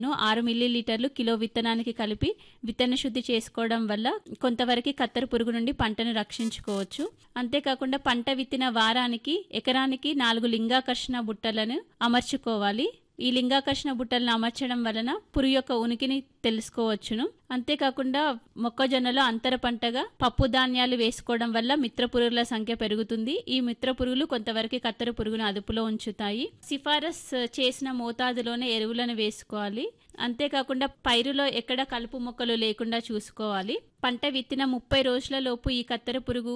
6 మిల్లీలీటర్లు కిలో విత్తనానికి కలిపి విత్తన శుద్ధి చేసుకోవడం వల్ల కొంతవరకు కత్తెర పురుగు నుండి పంటను రక్షించుకోవచ్చు. అంతేకాకుండా పంట విత్తిన వారానికి ఎకరానికి 4 లింగాకర్షణ బుట్టలను అమర్చుకోవాలి. ఈ లింగాకర్షణ బుట్టలను అమర్చడం వలన పురుగు యొక్క ఉనికిని తెలుసుకోవచ్చును. అంతేకాకుండా మొక్కజొన్నలో అంతర పంటగా పప్పు ధాన్యాలు వేసుకోవడం వల్ల మిత్ర పురుగుల సంఖ్య పెరుగుతుంది. ఈ మిత్ర పురుగులు కొంతవరకు కత్తెర పురుగును అదుపులో ఉంచుతాయి. సిఫారసు చేసిన మోతాదులోనే ఎరువులను వేసుకోవాలి. అంతేకాకుండా పైరులో ఎక్కడ కలుపు మొక్కలు లేకుండా చూసుకోవాలి. పంట విత్తిన 30 రోజుల లోపు ఈ కత్తెర పురుగు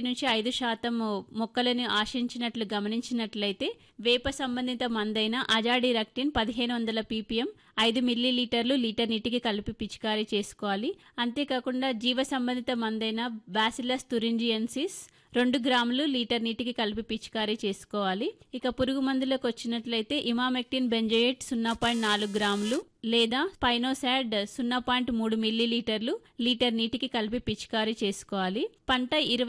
1-5% మొక్కలను ఆశించినట్లు గమనించినట్లయితే వేప సంబంధిత మందైన అజాడిరక్టిన్ 1500 ppm 5 మిల్లీలీటర్లు లీటర్ నీటికి కలిపి పిచికారీ చేసుకోవాలి. అంతేకాకుండా జీవ సంబంధిత మందైన బాసిల్లస్ తురింజియన్సిస్ 2 గ్రాములు లీటర్ నీటికి కలిపి పిచికారీ చేసుకోవాలి. ఇక పురుగు మందులకు వచ్చినట్లయితే ఇమామెక్టిన్ బెంజోయేట్ 0.4 గ్రాములు లేదా స్పైనోసాడ్ 0.3 మిల్లీలీటర్లు లీటర్ నీటికి కలిపి పిచికారీ చేసుకోవాలి. పంట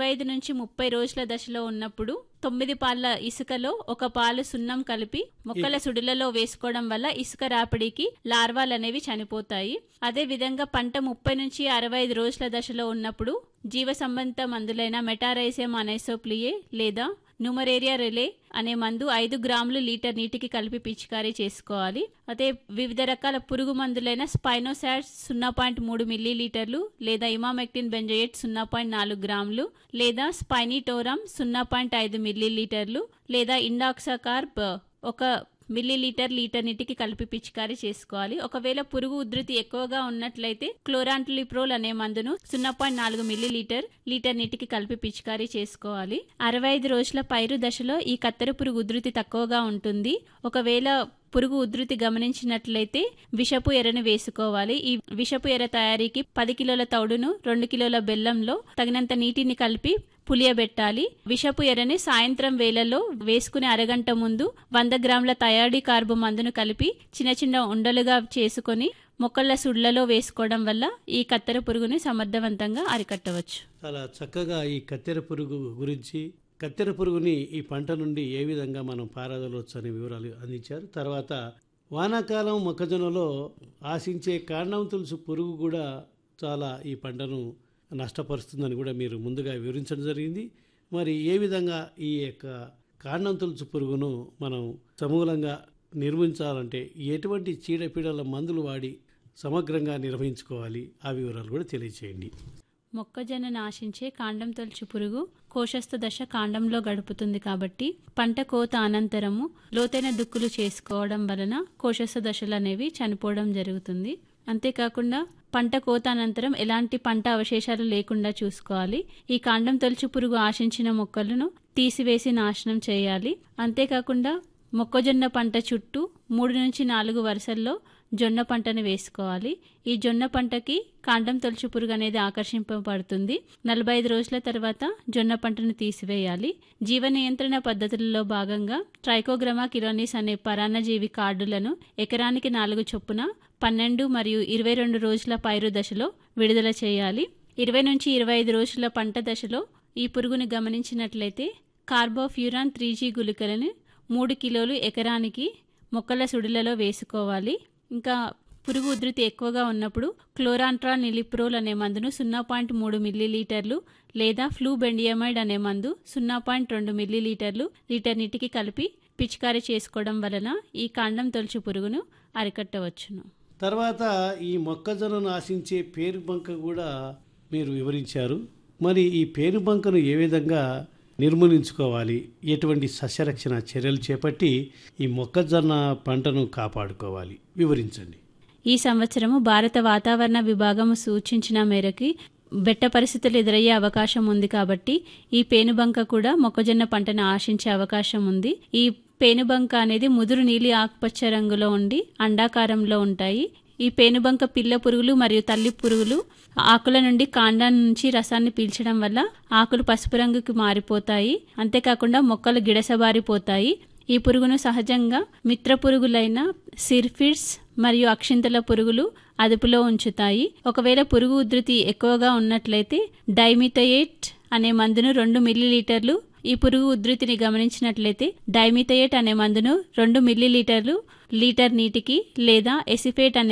25-30 రోజుల దశలో ఉన్నప్పుడు 9 పాల ఇసుకలో 1 పాలు సున్నం కలిపి మొక్కల సుడులలో వేసుకోవడం వల్ల ఇసుక రాపిడికి లార్వాలు అనేవి చనిపోతాయి. అదే విధంగా పంట 30-65 రోజుల దశలో ఉన్నప్పుడు జీవ సంబంధిత మందులైన మెటారైసియం అనైసోప్లియే లేదా న్యూమరేరియా రిలే అనే మందు 5 గ్రాములు లీటర్ నీటికి కలిపి పిచికారీ చేసుకోవాలి. అదే వివిధ రకాల పురుగు మందులైన స్పైనోసాడ్ 0.3 మిల్లీలీటర్లు లేదా ఇమామెక్టిన్ బెంజోయేట్ 0.4 గ్రాములు లేదా స్పైనిటోరమ్ 0.5 మిల్లీలీటర్లు లేదా ఇండాక్సాకార్బ్ 1 మిల్లీలీటర్ లీటర్ నీటికి కలిపి పిచికారీ చేసుకోవాలి. ఒకవేళ పురుగు ఉధృతి ఎక్కువగా ఉన్నట్లయితే క్లోరాంట్లిప్రోల్ అనే మందును 0.4 మిల్లీలీటర్ లీటర్ నీటికి కలిపి పిచికారీ చేసుకోవాలి. 65 రోజుల పైరు దశలో ఈ కత్తెర పురుగు ఉధృతి తక్కువగా ఉంటుంది. ఒకవేళ పురుగు ఉధృతి గమనించినట్లయితే విషపు ఎరను వేసుకోవాలి. ఈ విషపు ఎర తయారీకి 10 కిలోల తౌడును 2 కిలోల బెల్లంలో తగినంత నీటిని కలిపి పులియబెట్టాలి. విషపు ఎరని సాయంత్రం వేళల్లో వేసుకునే అరగంట ముందు 100 గ్రాముల థయాడి కార్బు మందును కలిపి చిన్న చిన్న ఉండలుగా చేసుకొని మొక్కల సుళ్లలో వేసుకోవడం వల్ల ఈ కత్తెర పురుగుని సమర్థవంతంగా అరికట్టవచ్చు. చాలా చక్కగా ఈ కత్తెర పురుగు గురించి, కత్తెర పురుగుని ఈ పంట నుండి ఏ విధంగా మనం పారదలవచ్చు అనే వివరాలు అందించారు. తర్వాత వానాకాలం మొక్కజొన్నలో ఆశించే కాండం తులుసు పురుగు కూడా చాలా ఈ పంటను నష్టపరుస్తుందని కూడా మీరు ముందుగా వివరించడం జరిగింది. మరి ఏ విధంగా ఈ యొక్క కాండం తులుసు పురుగును మనం సమూలంగా నిర్మించాలంటే ఎటువంటి చీడపీడల మందులు వాడి సమగ్రంగా నిర్వహించుకోవాలి, ఆ వివరాలు కూడా తెలియచేయండి. మొక్కజొన్నను ఆశించే కాండం తొలుచు పురుగు కోశస్థ దశ కాండంలో గడుపుతుంది కాబట్టి పంట కోత అనంతరము లోతైన దుక్కులు చేసుకోవడం వలన కోశస్థ దశలు అనేవి చనిపోవడం జరుగుతుంది. అంతేకాకుండా పంట కోత అనంతరం ఎలాంటి పంట అవశేషాలు లేకుండా చూసుకోవాలి. ఈ కాండం తొలుచు పురుగు ఆశించిన మొక్కలను తీసివేసి నాశనం చేయాలి. అంతేకాకుండా మొక్కజొన్న పంట చుట్టూ 3-4 వరుసల్లో జొన్న పంటను వేసుకోవాలి. ఈ జొన్న పంటకి కాండం తొలుచు పురుగు అనేది ఆకర్షింపబడుతుంది. 45 రోజుల తర్వాత జొన్న పంటను తీసివేయాలి. జీవ నియంత్రణ పద్ధతులలో భాగంగా ట్రైకోగ్రామా కిలోనిస్ అనే పరాన్నజీవి కార్డులను ఎకరానికి 4 చొప్పున 12 మరియు 22 రోజుల పైరు దశలో విడుదల చేయాలి. 20-25 రోజుల పంట దశలో ఈ పురుగును గమనించినట్లయితే కార్బోఫ్యూరాన్ 3G గుళికలను 3 కిలోలు ఎకరానికి మొక్కల సుడులలో వేసుకోవాలి. ఇంకా పురుగు ఉధృతి ఎక్కువగా ఉన్నప్పుడు క్లోరాంట్రానిలిప్రోల్ అనే మందును 0.3 మిల్లీలీటర్లు లేదా ఫ్లూబెండియమైడ్ అనే మందు 0.2 మిల్లీలీటర్లు లీటర్ నీటికి కలిపి పిచికారీ చేసుకోవడం వలన ఈ కాండం తొలుచు పురుగును అరికట్టవచ్చును. తర్వాత ఈ మొక్కజొన్నను ఆశించే పేనుబంక కూడా మీరు వివరించారు. మరి ఈ పేనుబంకను ఏ విధంగా నిర్మూలించుకోవాలి, ఎటువంటి సస్యరక్షణ చర్యలు చేపట్టి ఈ మొక్కజొన్న పంటను కాపాడుకోవాలి, వివరించండి. ఈ సంవత్సరము భారత వాతావరణ విభాగం సూచించిన మేరకు బెట్ట పరిస్థితులు ఎదురయ్యే అవకాశం ఉంది కాబట్టి ఈ పేనుబంక కూడా మొక్కజొన్న పంటను ఆశించే అవకాశం ఉంది. ఈ పేనుబంక అనేది ముదురు నీలి ఆకుపచ్చ రంగులో ఉండి అండాకారంలో ఉంటాయి. ఈ పేనుబంక పిల్ల పురుగులు మరియు తల్లి పురుగులు ఆకుల నుండి కాండం నుంచి రసాన్ని పీల్చడం వల్ల ఆకులు పసుపు రంగుకి మారిపోతాయి. అంతేకాకుండా మొక్కలు గిడసబారిపోతాయి. ఈ పురుగును సహజంగా మిత్ర పురుగులైన సిర్ఫిడ్స్ మరియు అక్షింతల పురుగులు అదుపులో ఉంచుతాయి. ఒకవేళ పురుగు ఉధృతి ఎక్కువగా ఉన్నట్లయితే డైమిథయేట్ అనే మందును 2 మిల్లీలీటర్లు, ఈ పురుగు ఉధృతిని గమనించినట్లయితే డైమిథయేట్ అనే మందును 2 మిల్లీలీటర్లు లీటర్ నీటికి లేదా ఎసిఫేట్ అనే